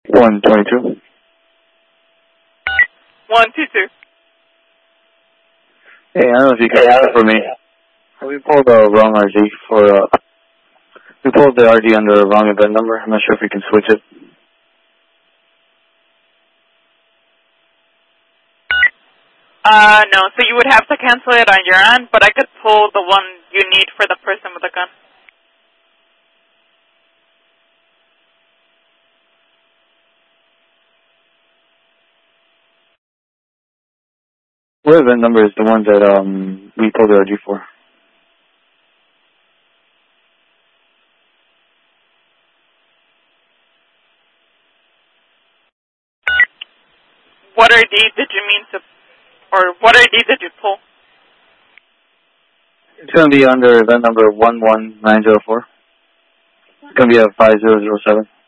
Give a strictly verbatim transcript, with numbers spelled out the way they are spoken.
one twenty-two. one two two. Hey, I don't know if you can answer for me. We pulled the wrong R D for, uh, we pulled the R D under the wrong event number. I'm not sure if we can switch it. Uh, no, so you would have to cancel it on your end, but I could pull the one you need for the person with the gun. What event number is the one that um we pulled the R D for? What R D did you mean to, or what R D did you pull? It's going to be under event number one one nine zero four. It's going to be a five zero zero seven.